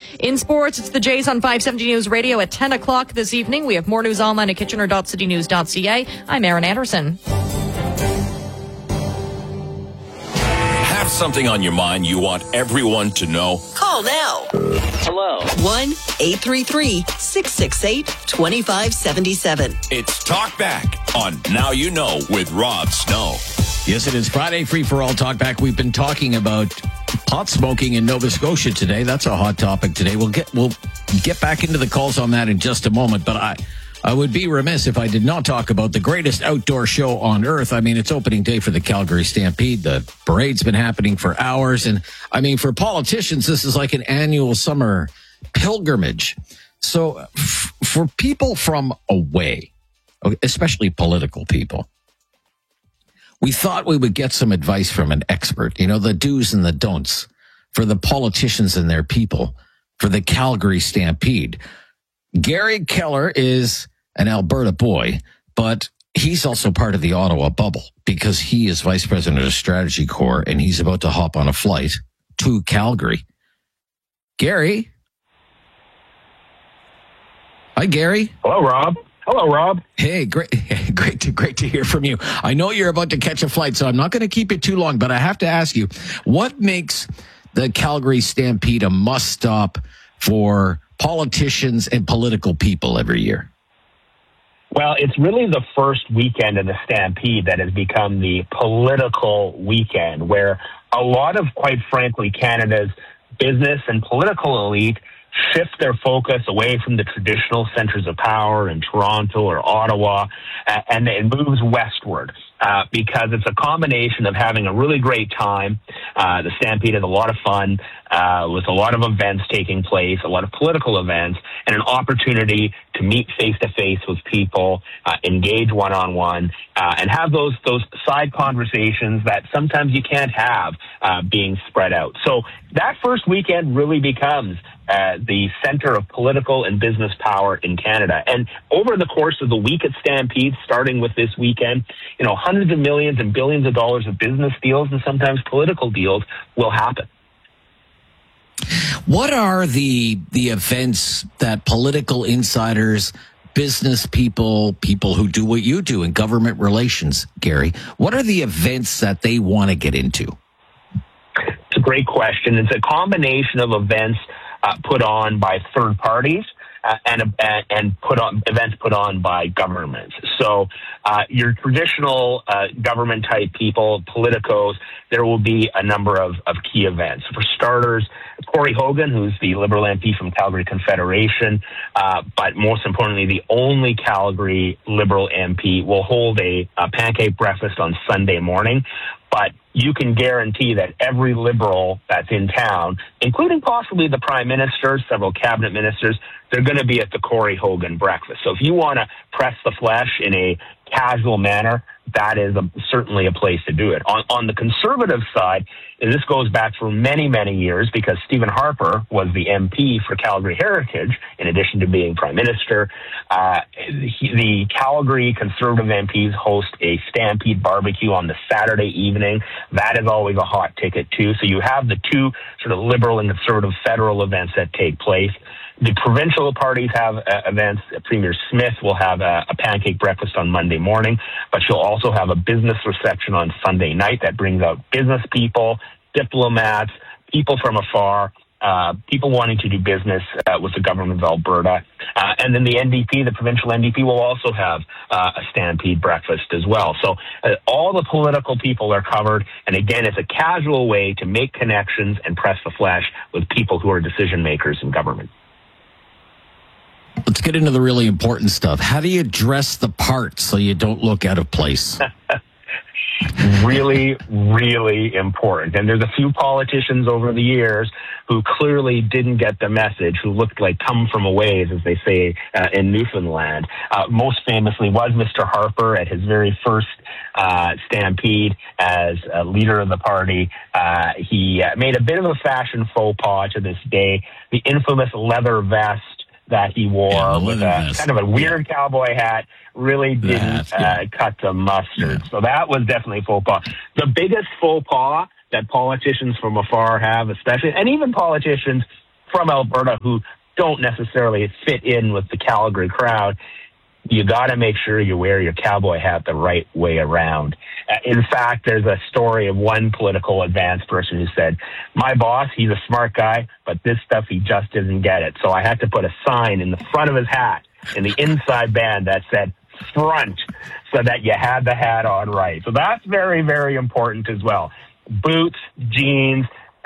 In sports, it's the Jays on 570 News Radio at 10 o'clock this evening. We have more news online at kitchener.citynews.ca. I'm Erin Anderson. Have something on your mind you want everyone to know? Call now. Hello. 1-833-668-2577. It's Talk Back on Now You Know with Rob Snow. Yes, it is Friday, free for all Talk Back. We've been talking about pot smoking in Nova Scotia today. That's a hot topic today. We'll get back into the calls on that in just a moment, but I would be remiss if I did not talk about the greatest outdoor show on earth. I mean, it's opening day for the Calgary Stampede. The parade's been happening for hours. And I mean, for politicians, this is like an annual summer pilgrimage. So for people from away, especially political people, we thought we would get some advice from an expert, the do's and the don'ts for the politicians and their people for the Calgary Stampede. Gary Keller is an Alberta boy, but he's also part of the Ottawa bubble because he is vice president of Strategy Corps and he's about to hop on a flight to Calgary. Gary? Hi, Gary. Hello, Rob. Hey, great to hear from you. I know you're about to catch a flight, so I'm not going to keep it too long, but I have to ask you, what makes the Calgary Stampede a must-stop for politicians and political people every year? Well, it's really the first weekend of the Stampede that has become the political weekend, where a lot of, quite frankly, Canada's business and political elite shift their focus away from the traditional centers of power in Toronto or Ottawa, and it moves westward because it's a combination of having a really great time. The Stampede is a lot of fun with a lot of events taking place, a lot of political events, and an opportunity to meet face-to-face with people, engage one-on-one, and have those side conversations that sometimes you can't have being spread out. So that first weekend really becomes the center of political and business power in Canada. And over the course of the week at Stampede, starting with this weekend, hundreds of millions and billions of dollars of business deals and sometimes political deals will happen. What are the events that political insiders, business people who do what you do in government relations, Gary, what are the events that they want to get into? It's a great question. It's a combination of events put on by third parties and events put on by governments. So your traditional government type people, politicos, there will be a number of key events. For starters, Corey Hogan, who's the Liberal MP from Calgary Confederation, but most importantly, the only Calgary Liberal MP, will hold a pancake breakfast on Sunday morning. But you can guarantee that every Liberal that's in town, including possibly the Prime Minister, several cabinet ministers, they're going to be at the Corey Hogan breakfast. So if you want to press the flesh in a casual manner, that is certainly a place to do it. On the Conservative side, and this goes back for many, many years because Stephen Harper was the MP for Calgary Heritage, in addition to being Prime Minister. The Calgary Conservative MPs host a Stampede barbecue on the Saturday evening. That is always a hot ticket, too. So you have the two sort of Liberal and Conservative federal events that take place. The provincial parties have events. Premier Smith will have a pancake breakfast on Monday morning, but she'll also have a business reception on Sunday night that brings out business people, diplomats, people from afar, people wanting to do business with the government of Alberta. And then the NDP, the provincial NDP, will also have a Stampede breakfast as well. So all the political people are covered. And again, it's a casual way to make connections and press the flesh with people who are decision makers in government. Let's get into the really important stuff. How do you dress the part so you don't look out of place? Really, really important. And there's a few politicians over the years who clearly didn't get the message, who looked like come from a ways, as they say in Newfoundland. Most famously was Mr. Harper at his very first Stampede as a leader of the party. He made a bit of a fashion faux pas to this day. The infamous leather vest that he wore with kind of a weird cowboy hat really didn't cut the mustard. So that was definitely a faux pas. The biggest faux pas that politicians from afar have, especially, and even politicians from Alberta who don't necessarily fit in with the Calgary crowd, you got to make sure you wear your cowboy hat the right way around. In fact, there's a story of one political advance person who said, my boss, he's a smart guy, but this stuff, he just doesn't get it. So I had to put a sign in the front of his hat in the inside band that said front, so that you had the hat on right. So that's very, very important as well. Boots, jeans,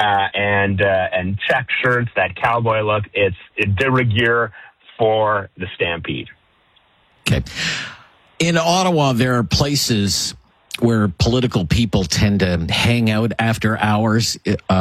and check shirts, that cowboy look, it's de rigueur for the Stampede. Okay. In Ottawa, there are places where political people tend to hang out after hours.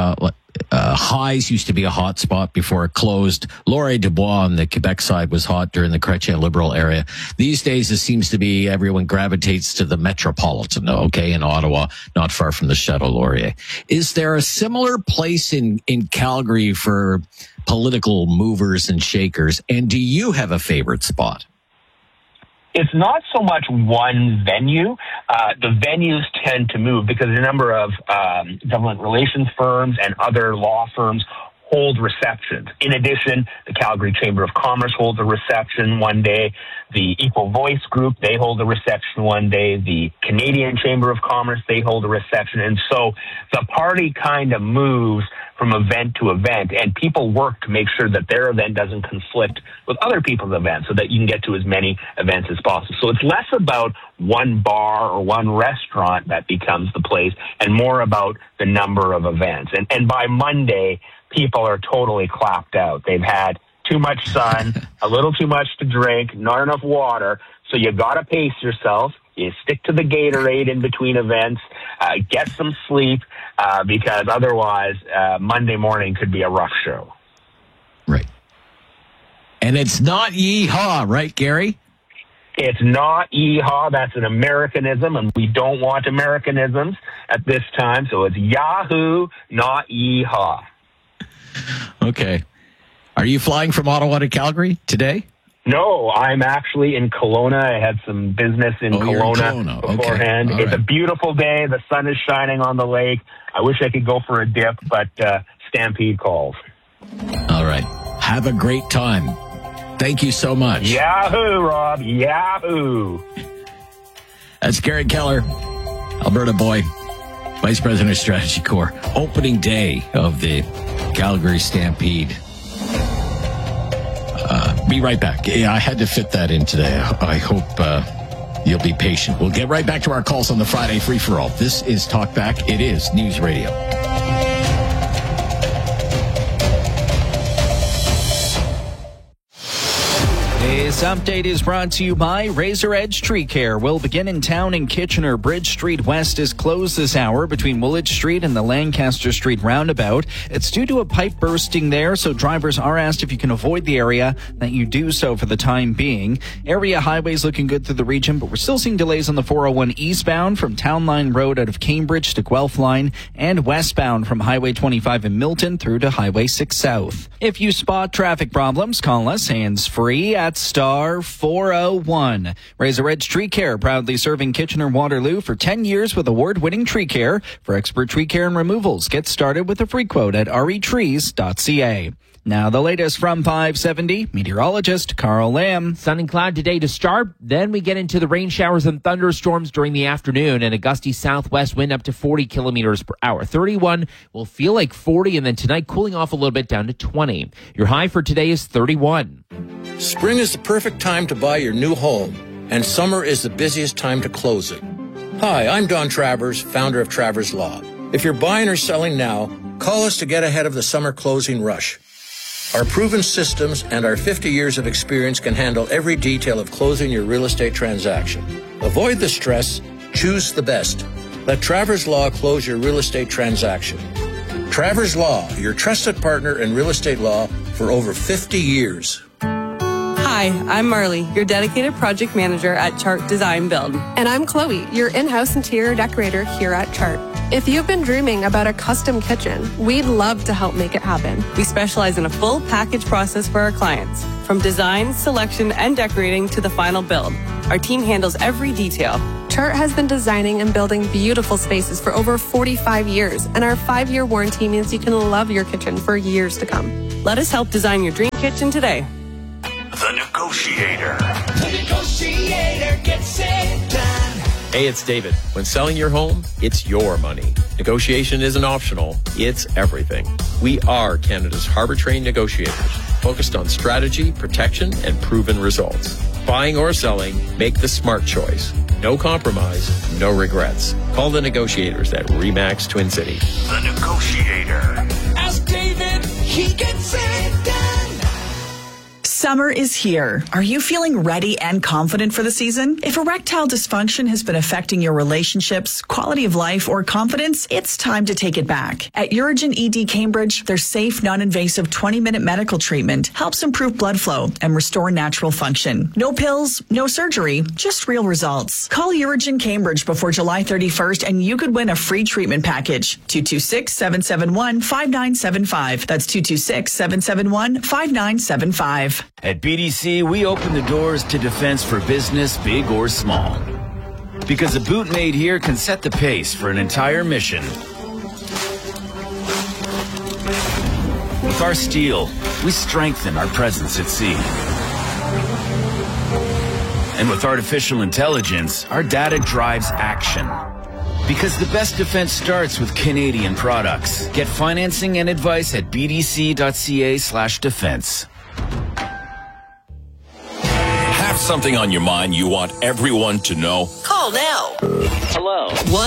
Highs used to be a hot spot before it closed. Laurier Dubois on the Quebec side was hot during the Chrétien Liberal area. These days, it seems to be everyone gravitates to the Metropolitan, okay, in Ottawa, not far from the Chateau Laurier. Is there a similar place in Calgary for political movers and shakers? And do you have a favorite spot? It's not so much one venue. The venues tend to move because a number of government relations firms and other law firms hold receptions. In addition, the Calgary Chamber of Commerce holds a reception one day. The Equal Voice Group, they hold a reception one day. The Canadian Chamber of Commerce, they hold a reception. And so the party kind of moves from event to event, and people work to make sure that their event doesn't conflict with other people's events so that you can get to as many events as possible. So it's less about one bar or one restaurant that becomes the place and more about the number of events. And by Monday, people are totally clapped out. They've had too much sun, a little too much to drink, not enough water, so you got to pace yourself. You stick to the Gatorade in between events, get some sleep, because otherwise Monday morning could be a rough show. Right. And it's not yee-haw, right, Gary? It's not yee-haw. That's an Americanism, and we don't want Americanisms at this time. So it's Yahoo, not yee-haw. Okay. Are you flying from Ottawa to Calgary today? No, I'm actually in Kelowna. I had some business in Kelowna beforehand. Okay. It's a beautiful day. The sun is shining on the lake. I wish I could go for a dip, but Stampede calls. All right. Have a great time. Thank you so much. Yahoo, Rob. Yahoo. That's Gary Keller, Alberta boy, Vice President of Strategy Corps. Opening day of the Calgary Stampede. Be right back. Yeah, I had to fit that in today. I hope you'll be patient. We'll get right back to our calls on the Friday free-for-all. This is Talk Back. It is News Radio. This update is brought to you by Razor Edge Tree Care. Will begin in town in Kitchener. Bridge Street West is closed this hour between Woolwich Street and the Lancaster Street roundabout. It's due to a pipe bursting there, so drivers are asked if you can avoid the area, that you do so for the time being. Area highways looking good through the region, but we're still seeing delays on the 401 eastbound from Town Line Road out of Cambridge to Guelph Line, and westbound from Highway 25 in Milton through to Highway 6 South. If you spot traffic problems, call us hands-free at star 401. Razor Edge Tree Care, proudly serving Kitchener-Waterloo for 10 years with award-winning tree care. For expert tree care and removals, get started with a free quote at retrees.ca. Now the latest from 570, meteorologist Carl Lamb. Sun and cloud today to start. Then we get into the rain showers and thunderstorms during the afternoon, and a gusty southwest wind up to 40 kilometers per hour. 31 will feel like 40, and then tonight cooling off a little bit down to 20. Your high for today is 31. Spring is the perfect time to buy your new home, and summer is the busiest time to close it. Hi, I'm Don Travers, founder of Travers Law. If you're buying or selling now, call us to get ahead of the summer closing rush. Our proven systems and our 50 years of experience can handle every detail of closing your real estate transaction. Avoid the stress, choose the best. Let Travers Law close your real estate transaction. Travers Law, your trusted partner in real estate law for over 50 years. Hi, I'm Marley, your dedicated project manager at Chart Design Build. And I'm Chloe, your in-house interior decorator here at Chart. If you've been dreaming about a custom kitchen, we'd love to help make it happen. We specialize in a full package process for our clients, from design, selection, and decorating to the final build. Our team handles every detail. Chart has been designing and building beautiful spaces for over 45 years, and our 5-year warranty means you can love your kitchen for years to come. Let us help design your dream kitchen today. The Negotiator. The Negotiator gets it done. Hey, it's David. When selling your home, it's your money. Negotiation isn't optional, it's everything. We are Canada's harbor-trained negotiators, focused on strategy, protection, and proven results. Buying or selling, make the smart choice. No compromise, no regrets. Call the negotiators at RE/MAX Twin City. The Negotiator. Ask David, he gets it done. Summer is here. Are you feeling ready and confident for the season? If erectile dysfunction has been affecting your relationships, quality of life, or confidence, it's time to take it back. At Urigen ED Cambridge, their safe, non-invasive 20-minute medical treatment helps improve blood flow and restore natural function. No pills, no surgery, just real results. Call Urigen Cambridge before July 31st and you could win a free treatment package. 226-771-5975. That's 226-771-5975. At BDC, we open the doors to defense for business, big or small. Because a boot made here can set the pace for an entire mission. With our steel, we strengthen our presence at sea. And with artificial intelligence, our data drives action. Because the best defense starts with Canadian products. Get financing and advice at bdc.ca/defense. Have something on your mind you want everyone to know? Call now. Hello.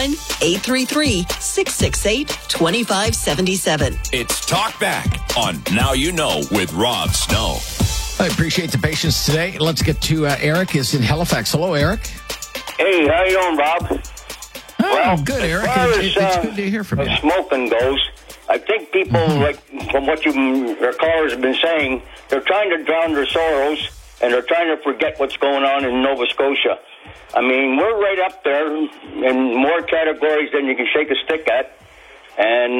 1-833-668-2577. It's Talk Back on Now You Know with Rob Snow. I appreciate the patience today. Let's get to Eric is in Halifax. Hello, Eric. Hey, how you doing, Bob? Oh, good, Eric. It's good to hear from you. Smoking goes, I think people, like from what your callers have been saying, they're trying to drown their sorrows and they're trying to forget what's going on in Nova Scotia. I mean, we're right up there in more categories than you can shake a stick at. And,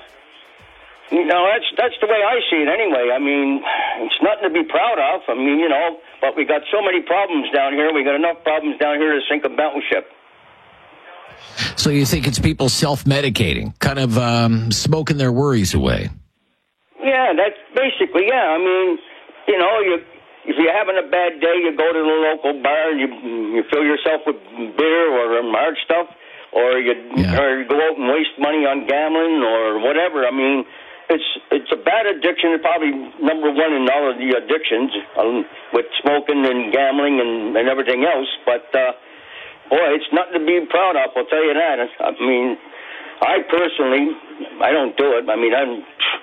that's the way I see it anyway. I mean, it's nothing to be proud of. I mean, but we got so many problems down here. We got enough problems down here to sink a battleship. So you think it's people self-medicating, kind of smoking their worries away? Yeah, that's basically, yeah. I mean, if you're having a bad day, you go to the local bar and you fill yourself with beer or hard stuff, or you go out and waste money on gambling or whatever. I mean, it's a bad addiction. It's probably number one in all of the addictions with smoking and gambling and everything else. But boy, it's nothing to be proud of. I'll tell you that. I mean, I personally, I don't do it. I mean, I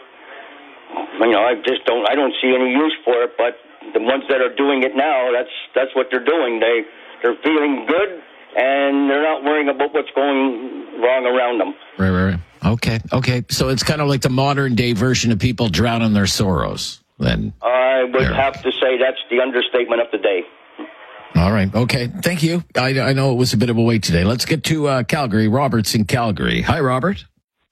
don't see any use for it. But the ones that are doing it now, that's what they're doing. They're feeling good, and they're not worrying about what's going wrong around them. Right. Okay. So it's kind of like the modern day version of people drowning their sorrows. Then I would have to say that's the understatement of the day. All right. Okay. Thank you. I know it was a bit of a wait today. Let's get to Calgary. Robert's in Calgary. Hi, Robert.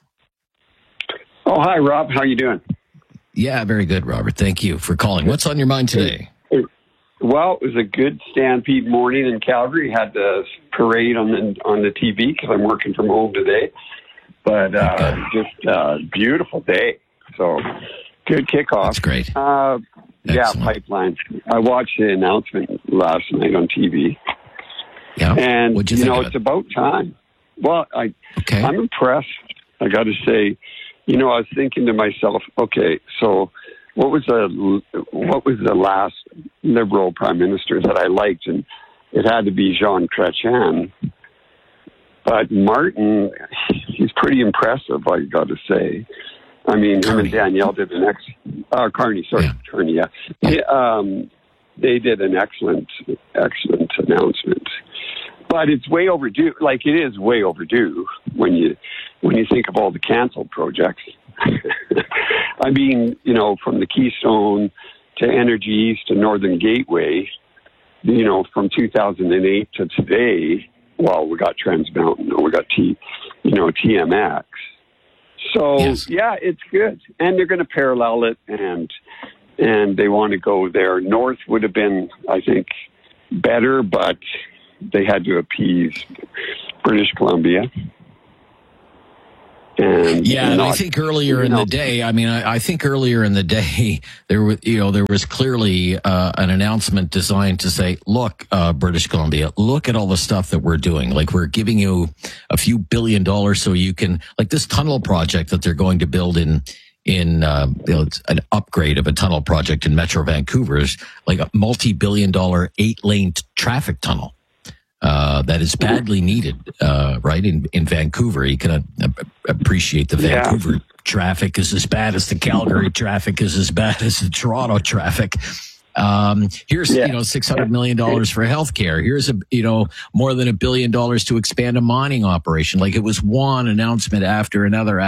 Oh, hi, Rob. How you doing? Yeah, very good, Robert. Thank you for calling. What's on your mind today? Well, it was a good Stampede morning in Calgary. Had the parade on the TV because I'm working from home today. But just a beautiful day. So good kickoff. That's great. Yeah, pipeline. I watched the announcement last night on TV. Yeah. And, What'd you think of it's it? about time. Well, I'm impressed. I got to say, I was thinking to myself, okay, so what was the last Liberal Prime Minister that I liked? And it had to be Jean Chrétien. But Martin, he's pretty impressive, I got to say. I mean, him and Danielle did Carney, yeah. They did an excellent announcement. But it's way overdue. Like, it is way overdue when you think of all the canceled projects. I mean, from the Keystone to Energy East to Northern Gateway, from 2008 to today, well, we got Trans Mountain, we got TMX. So, yeah, it's good. And they're going to parallel it, and they want to go there. North would have been, I think, better, but they had to appease British Columbia. And and I think earlier in the day, I think earlier in the day there was clearly an announcement designed to say, look, British Columbia, look at all the stuff that we're doing. Like, we're giving you a few $1 billion so you can, like this tunnel project that they're going to build it's an upgrade of a tunnel project in Metro Vancouver, is like a multi-billion-dollar 8-lane traffic tunnel. That is badly needed, right, in Vancouver. You can appreciate the Vancouver traffic is as bad as the Calgary traffic is as bad as the Toronto traffic. Here's $600 million for healthcare. Here's more than $1 billion to expand a mining operation. Like, it was one announcement after another,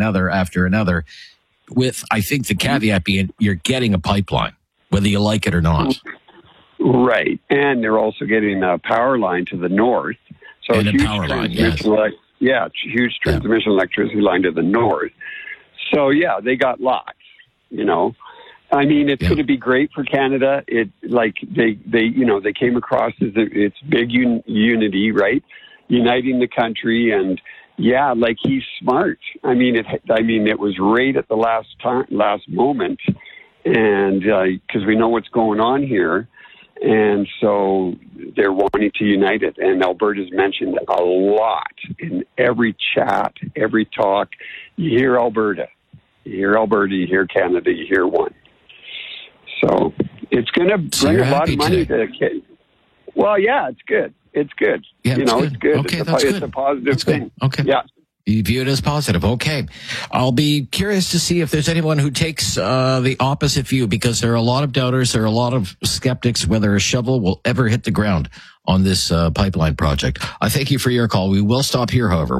with, I think, the caveat being you're getting a pipeline, whether you like it or not. Right, and they're also getting a power line to the north. So and a power line, yes. Huge transmission electricity line to the north. So they got lots. I mean, it's going to be great for Canada. They came across as it's big unity, right? Uniting the country, and he's smart. I mean, it was right at the last moment, and because we know what's going on here. And so they're wanting to unite it. And Alberta's mentioned a lot in every chat, every talk. You hear Alberta, you hear Canada, you hear one. So it's going to bring a lot of money to the kids. Well, it's good. It's good. Yeah, it's good. Okay, it's a positive thing. Okay. Yeah. You view it as positive. Okay. I'll be curious to see if there's anyone who takes the opposite view, because there are a lot of doubters. There are a lot of skeptics whether a shovel will ever hit the ground on this pipeline project. I thank you for your call. We will stop here, however.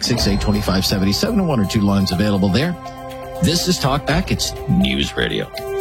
1-833-668-2577. One or two lines available there. This is Talkback. It's News Radio.